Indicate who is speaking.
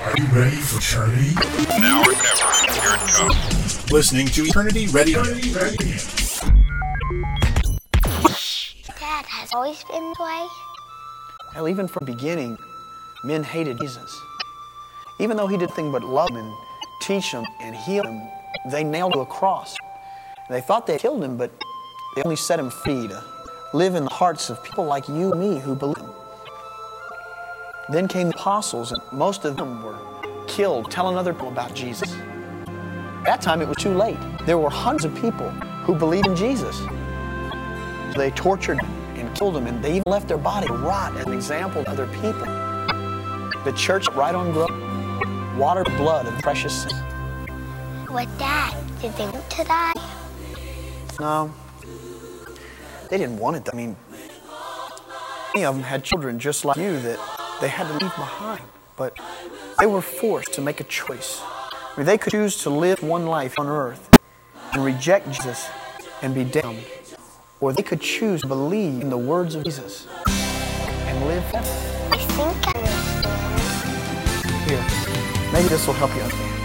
Speaker 1: Are you ready for eternity?
Speaker 2: Now or never. Here it comes.
Speaker 1: Listening to Eternity Ready.
Speaker 3: Dad has always been this way.
Speaker 4: Well, even from the beginning, men hated Jesus. Even though he did nothing but love them and teach them and heal them, they nailed him to a cross. They thought they killed him, but they only set him free to live in the hearts of people like you and me who believe him. Then came the apostles, and most of them were killed telling other people about Jesus. At that time, it was too late. There were hundreds of people who believed in Jesus. So they tortured him and killed him, and they even left their body to rot as an example to other people. The church right on growth, water blood of precious sin.
Speaker 3: What, Dad? Did they want to die?
Speaker 4: No, they didn't want it. I mean, many of them had children just like you that they had to leave behind, but they were forced to make a choice. I mean, they could choose to live one life on earth and reject Jesus and be damned, or they could choose to believe in the words of Jesus and live forever.
Speaker 3: I think I understand.
Speaker 4: Here, maybe this will help you understand.